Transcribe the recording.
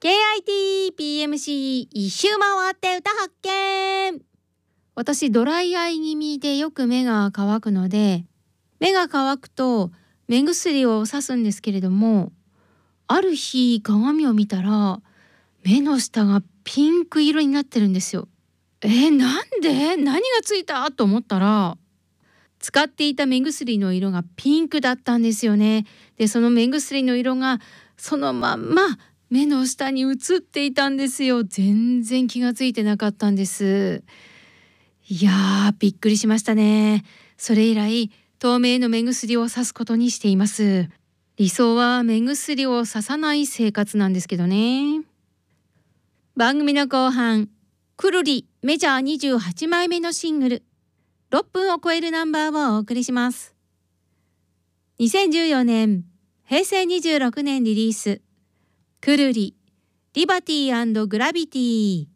KIT PMC 一周回って歌発見。私ドライアイ気味でよく目が乾くので、目が乾くと目薬をさすんですけれども、ある日鏡を見たら目の下がピンク色になってるんですよ。なんで何がついたと思ったら、使っていた目薬の色がピンクだったんですよね。でその目薬の色がそのまんま目の下に映っていたんですよ。全然気がついてなかったんです。いやー、びっくりしましたね。それ以来透明の目薬をさすことにしています。理想は目薬をささない生活なんですけどね。番組の後半、くるりメジャー28枚目のシングル6分を超えるナンバーをお送りします。2014年平成26年リリース、くるりリバティ&グラビティ。